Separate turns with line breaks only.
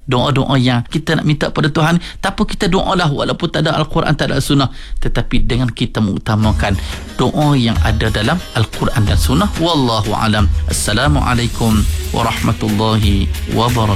doa-doa yang kita nak minta pada Tuhan. Tak apa, kita doalah walaupun tak ada Al-Quran, tak ada Sunnah, tetapi dengan kita mengutamakan doa yang ada dalam Al-Quran dan Sunnah. Wallahu alam. Assalamualaikum warahmatullahi wabarakatuh.